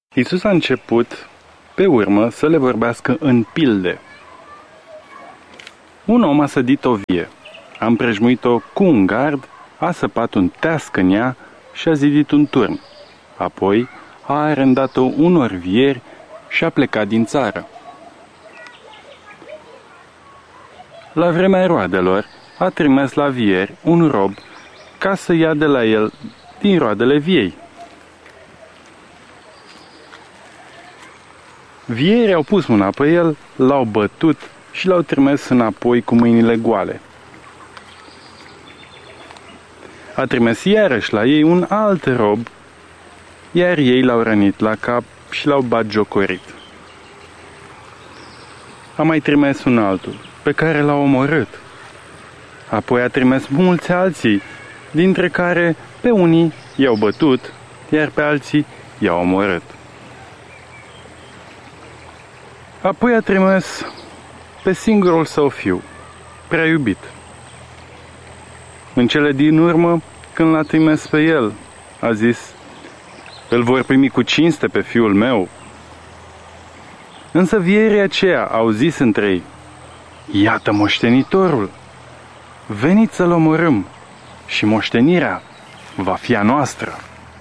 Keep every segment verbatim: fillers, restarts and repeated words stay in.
Iisus a început, pe urmă, să le vorbească în pilde. Un om a sădit o vie, a împrejmuit-o cu un gard, a săpat un teasc în ea și a zidit un turn. Apoi a arendat-o unor vieri și a plecat din țară. La vremea roadelor a trimis la vieri un rob ca să ia de la el din roadele viei. Vierii au pus mâna pe el, l-au bătut și l-au trimis înapoi cu mâinile goale. A trimis iarăși la ei un alt rob, iar ei l-au rănit la cap și l-au batjocorit. A mai trimis un altul, pe care l-a omorât. Apoi a trimis mulți alții, dintre care pe unii i-au bătut, iar pe alții i-au omorât. Apoi a trimis pe singurul său fiu, prea iubit. În cele din urmă, când l-a trimis pe el, a zis: îl vor primi cu cinste pe fiul meu. Însă vierii aceia au zis între ei: iată moștenitorul, veniți să-l omorâm și moștenirea va fi a noastră.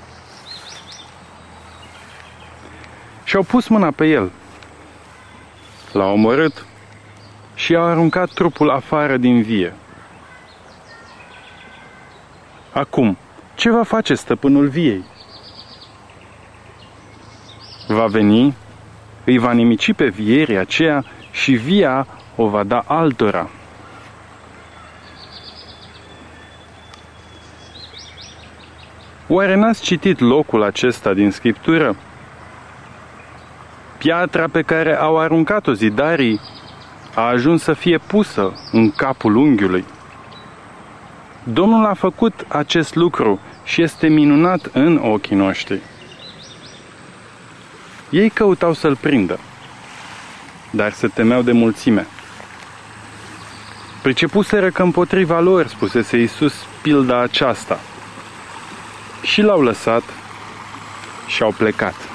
Și-au pus mâna pe el, l-au omorât și au aruncat trupul afară din vie. Acum, ce va face stăpânul viei? Va veni, îi va nimici pe vierii aceea și via o va da altora. Oare n-ați citit locul acesta din Scriptură? Piatra pe care au aruncat-o zidarii a ajuns să fie pusă în capul unghiului. Domnul a făcut acest lucru și este minunat în ochii noștri. Ei căutau să-l prindă, dar se temeau de mulțime. Pricepuseră că împotriva lor spusese Iisus pilda aceasta și l-au lăsat și au plecat.